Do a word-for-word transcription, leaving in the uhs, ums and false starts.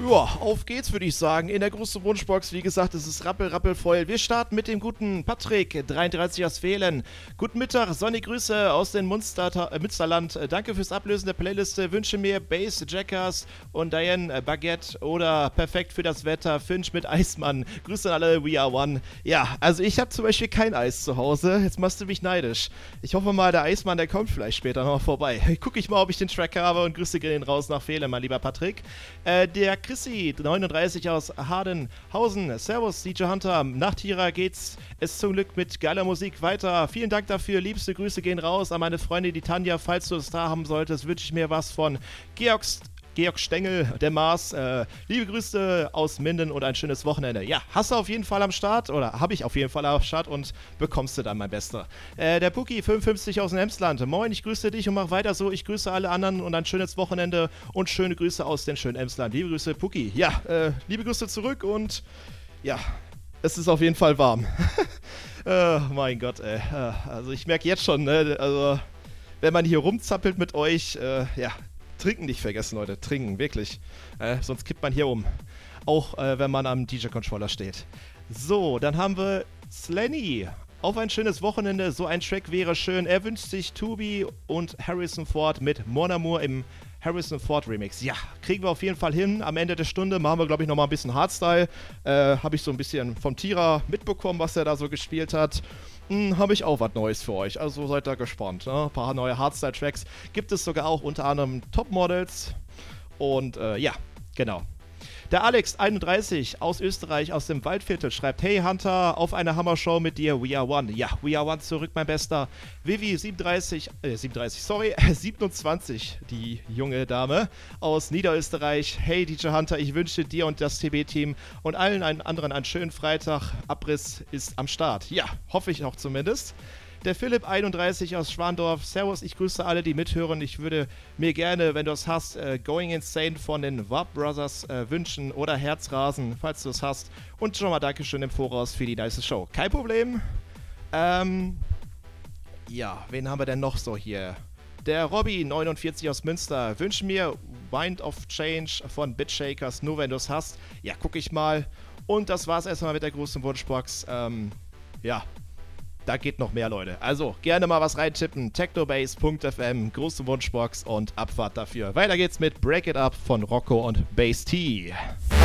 Ja, auf geht's, würde ich sagen. In der großen Wunschbox, wie gesagt, es ist rappel, rappel voll. Wir starten mit dem guten Patrick, dreiunddreißig aus Fehlen. Guten Mittag, sonnige Grüße aus dem Munster, äh, Münsterland. Danke fürs Ablösen der Playliste. Wünsche mir Bass, Jackers und Diane äh, Baguette oder perfekt für das Wetter, Finch mit Eismann. Grüße an alle, we are one. Ja, also ich habe zum Beispiel kein Eis zu Hause. Jetzt machst du mich neidisch. Ich hoffe mal, der Eismann, der kommt vielleicht später noch vorbei. Gucke ich mal, ob ich den Track habe und Grüße gehen raus nach Fehlen, mein lieber Patrick. Äh, der Chrissy, neununddreißig aus Hardenhausen. Servus, D J Hunter. Nach Tira geht's es zum Glück mit geiler Musik weiter. Vielen Dank dafür. Liebste Grüße gehen raus an meine Freundin, die Tanja. Falls du es da haben solltest, wünsche ich mir was von Georgs Georg Stengel, der Mars. Äh, liebe Grüße aus Minden und ein schönes Wochenende. Ja, hast du auf jeden Fall am Start, oder habe ich auf jeden Fall am Start und bekommst du dann, mein Bester. Äh, der Puki, fünfundfünfzig aus dem Emsland. Moin, ich grüße dich und mach weiter so. Ich grüße alle anderen und ein schönes Wochenende und schöne Grüße aus dem schönen Emsland. Liebe Grüße, Puki. Ja, äh, liebe Grüße zurück und ja, es ist auf jeden Fall warm. äh, mein Gott, ey. Äh, also ich merke jetzt schon, ne, also wenn man hier rumzappelt mit euch, äh, ja, Trinken nicht vergessen, Leute. Trinken, wirklich. Äh, sonst kippt man hier um. Auch äh, wenn man am D J-Controller steht. So, dann haben wir Slenny. Auf ein schönes Wochenende. So ein Track wäre schön. Er wünscht sich Tubi und Harrison Ford mit Mon Amour im Harrison Ford Remix. Ja, kriegen wir auf jeden Fall hin. Am Ende der Stunde machen wir, glaube ich, nochmal ein bisschen Hardstyle. Äh, habe ich so ein bisschen vom Tira mitbekommen, was er da so gespielt hat. Hm, habe ich auch was Neues für euch. Also seid da gespannt. Ne? Ein paar neue Hardstyle-Tracks gibt es sogar auch, unter anderem Top-Models. Und äh, ja, genau. Der Alex, einunddreißig, aus Österreich, aus dem Waldviertel, schreibt: Hey Hunter, auf eine Hammer-Show mit dir, we are one. Ja, we are one zurück, mein Bester. Vivi, siebenunddreißig, äh, siebenunddreißig, sorry, siebenundzwanzig, die junge Dame aus Niederösterreich. Hey D J Hunter, ich wünsche dir und das T B-Team und allen einen anderen einen schönen Freitag. Abriss ist am Start. Ja, hoffe ich auch zumindest. Der Philipp, einunddreißig, aus Schwandorf. Servus, ich grüße alle, die mithören. Ich würde mir gerne, wenn du es hast, äh, Going Insane von den Warp Brothers äh, wünschen oder Herzrasen, falls du es hast. Und schon mal Dankeschön im Voraus für die nice Show. Kein Problem. Ähm, ja, wen haben wir denn noch so hier? Der Robby, neunundvierzig, aus Münster. Wünsche mir Wind of Change von Bitshakers, nur wenn du es hast. Ja, guck ich mal. Und das war's erstmal mit der großen Wunschbox. Ähm, ja. Da geht noch mehr, Leute. Also, gerne mal was reintippen. technobase punkt f m, große Wunschbox und Abfahrt dafür. Weiter geht's mit Break It Up von Rocco und Bass T.